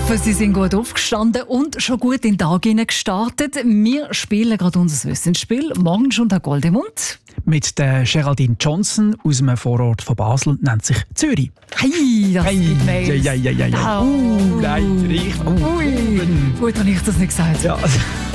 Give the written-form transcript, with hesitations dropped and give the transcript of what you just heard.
hoffe, Sie sind gut aufgestanden und schon gut in den Tag gestartet. Wir spielen gerade unser Wissensspiel «Morgen schon der Goldemund». Mit der Geraldine Johnson aus einem Vorort von Basel, nennt sich Zürich. Hey, das gibt Mails. Ja. Oh. Nein, Ui, gut, habe ich das nicht gesagt. Ja.